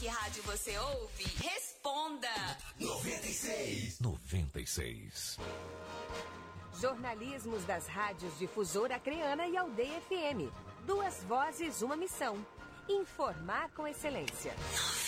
que rádio você ouve? Responda! 96. Jornalismos das rádios Difusora Acreana e Aldeia FM. 2 vozes, uma missão. Informar com excelência.